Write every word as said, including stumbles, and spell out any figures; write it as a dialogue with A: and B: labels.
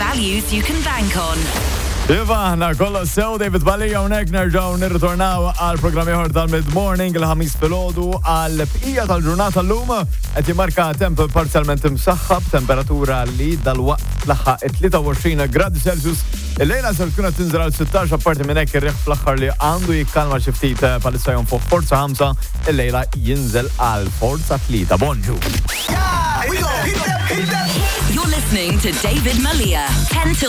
A: values you can bank on.
B: Iva, ħna kollu sew David Malija unek nerġaw nirritornaw għal programmi ħor tal-mid-morning il-ħamis filgħodu għal bqija tal-ġurnata l-lum qed jimarka temp parzjalment imsaħħab, temperatura li dal-waqt tlaħħaq tlieta u għoxrin gradi Celsius. Il-lejla se tkun qed tinżel għal sittax apparti minn hekk ir-riħ fl-aħħar li għandu jikkalma xi ftit palissa jom fuq forza ħamsa, il-lejla jinżel għal forza tlieta. Bonġu.
A: You're listening to David Malija, ten till